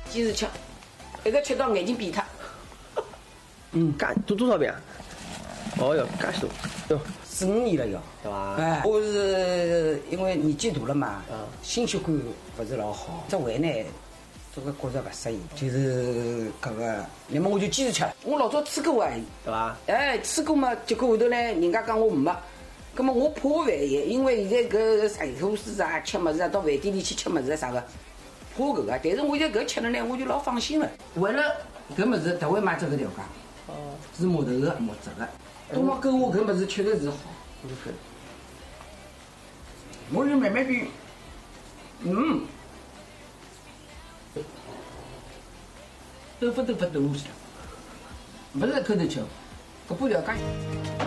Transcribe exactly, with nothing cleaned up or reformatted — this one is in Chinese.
坚持吃，一个吃到眼睛闭脱。 嗯，干多多少遍啊？哦哟，干许多哟， 四五年了要， 对吧？ 哎，我是因为年纪大了嘛， 嗯， 心血管不是老好，这胃呢，这个觉着不适应，就是搿个，那么我就坚持吃。我老早吃过啊， 对吧？ 哎，吃过嘛，结果后头呢，人家讲我没，葛么我怕万一，因为现在搿菜头师啊，吃物事啊，到饭店里去吃物事啊啥个，怕搿个。但是我现在搿吃了呢，我就老放心了。为了搿物事，特为买这个调价，哦，是木头的木质的。东方狗我搿物事确实是好， 就是我就慢慢的，嗯，豆腐豆腐抖下去了，不是口头吃，搿不调价。